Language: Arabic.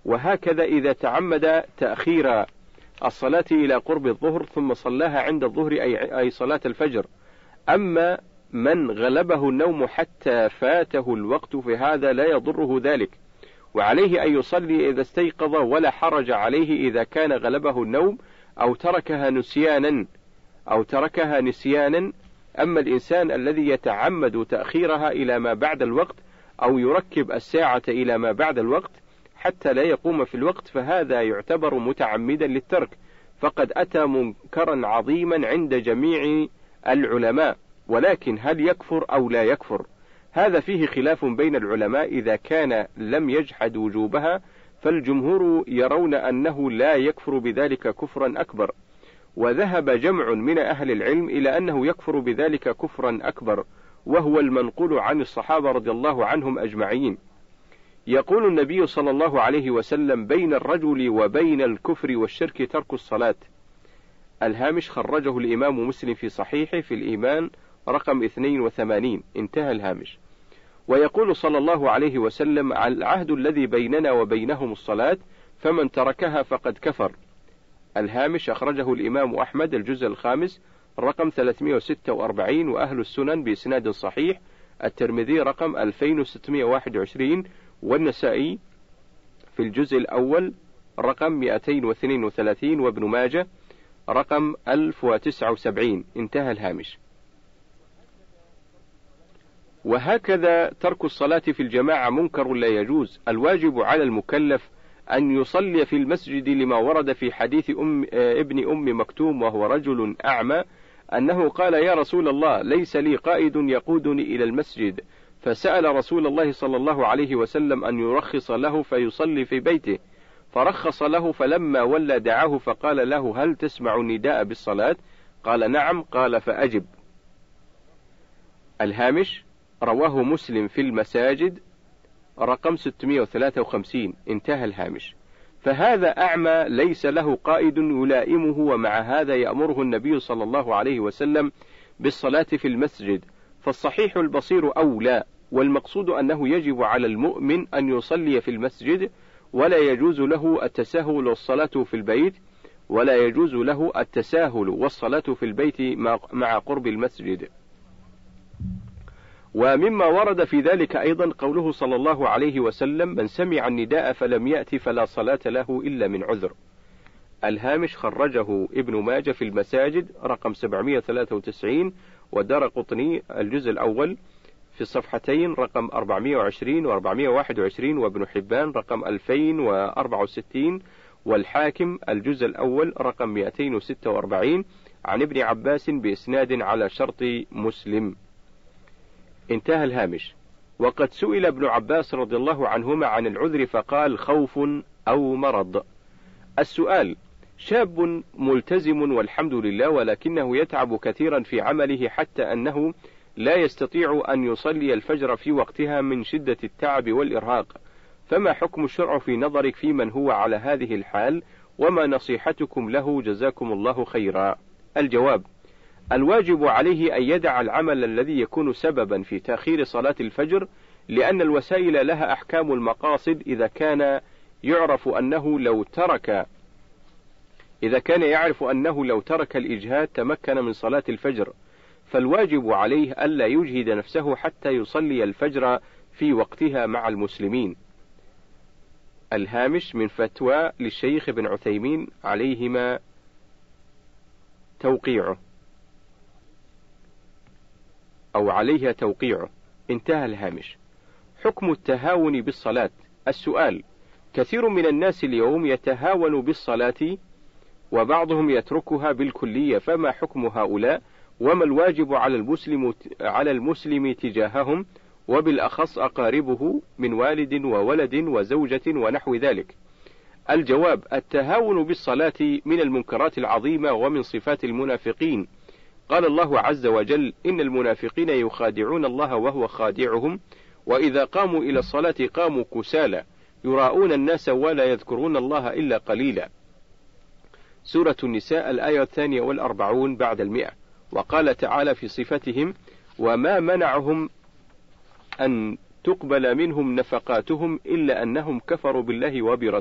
وهكذا إذا تعمد تأخير الصلاة إلى قرب الظهر ثم صلاها عند الظهر أي صلاة الفجر. أما من غلبه النوم حتى فاته الوقت فهذا لا يضره ذلك، وعليه أن يصلي إذا استيقظ، ولا حرج عليه إذا كان غلبه النوم أو تركها نسيانا. أما الإنسان الذي يتعمد تأخيرها إلى ما بعد الوقت أو يركب الساعة إلى ما بعد الوقت حتى لا يقوم في الوقت فهذا يعتبر متعمدا للترك، فقد أتى منكرا عظيما عند جميع العلماء. ولكن هل يكفر أو لا يكفر؟ هذا فيه خلاف بين العلماء. إذا كان لم يجحد وجوبها فالجمهور يرون أنه لا يكفر بذلك كفرا أكبر، وذهب جمع من أهل العلم إلى أنه يكفر بذلك كفرا أكبر، وهو المنقول عن الصحابة رضي الله عنهم أجمعين. يقول النبي صلى الله عليه وسلم: بين الرجل وبين الكفر والشرك ترك الصلاة. الهامش خرجه الإمام مسلم في صحيحه في الإيمان رقم 82. انتهى الهامش. ويقول صلى الله عليه وسلم: العهد الذي بيننا وبينهم الصلاة، فمن تركها فقد كفر. الهامش أخرجه الإمام أحمد الجزء الخامس رقم 346 وأهل السنن بإسناد صحيح، الترمذي رقم 2621 والنسائي في الجزء الأول رقم 232 وابن ماجه رقم 1079. انتهى الهامش. وهكذا ترك الصلاة في الجماعة منكر لا يجوز. الواجب على المكلف أن يصلي في المسجد لما ورد في حديث ابن أم مكتوم وهو رجل أعمى أنه قال: يا رسول الله، ليس لي قائد يقودني إلى المسجد، فسأل رسول الله صلى الله عليه وسلم أن يرخص له فيصلي في بيته، فرخص له، فلما ولى دعاه فقال له: هل تسمع النداء بالصلاة؟ قال: نعم. قال: فأجب. الهامش رواه مسلم في المساجد رقم 653. انتهى الهامش. فهذا أعمى ليس له قائد يلائمه، ومع هذا يأمره النبي صلى الله عليه وسلم بالصلاة في المسجد، فالصحيح البصير أولى. والمقصود أنه يجب على المؤمن أن يصلي في المسجد، ولا يجوز له التساهل والصلاة في البيت مع قرب المسجد. ومما ورد في ذلك أيضا قوله صلى الله عليه وسلم: من سمع النداء فلم يأت فلا صلاة له إلا من عذر. الهامش خرجه ابن ماجه في المساجد رقم 793 والدارقطني الجزء الأول في الصفحتين رقم 420 و421، وابن حبان رقم 2064، والحاكم الجزء الأول رقم 246 عن ابن عباس بإسناد على شرط مسلم. انتهى الهامش. وقد سئل ابن عباس رضي الله عنهما عن العذر فقال: خوف أو مرض. السؤال: شاب ملتزم والحمد لله، ولكنه يتعب كثيرا في عمله حتى أنه لا يستطيع أن يصلي الفجر في وقتها من شدة التعب والإرهاق، فما حكم الشرع في نظرك في من هو على هذه الحال، وما نصيحتكم له جزاكم الله خيرا؟ الجواب: الواجب عليه أن يدع العمل الذي يكون سببا في تأخير صلاة الفجر، لأن الوسائل لها أحكام المقاصد. إذا كان يعرف أنه لو ترك الإجهاد تمكن من صلاة الفجر، فالواجب عليه ألا يجهد نفسه حتى يصلي الفجر في وقتها مع المسلمين. الهامش من فتوى للشيخ ابن عثيمين عليهما توقيعه أو عليها توقيعه. انتهى الهامش. حكم التهاون بالصلاة. السؤال: كثير من الناس اليوم يتهاون بالصلاة وبعضهم يتركها بالكلية، فما حكم هؤلاء، وما الواجب على المسلم تجاههم، وبالأخص أقاربه من والد وولد وزوجة ونحو ذلك؟ الجواب: التهاون بالصلاة من المنكرات العظيمة ومن صفات المنافقين. قال الله عز وجل: إن المنافقين يخادعون الله وهو خادعهم، وإذا قاموا إلى الصلاة قاموا كسالى يراءون الناس ولا يذكرون الله إلا قليلا. سورة النساء الآية 42 بعد 100. وقال تعالى في صفتهم: وما منعهم أن تقبل منهم نفقاتهم إلا أنهم كفروا بالله وبرسوله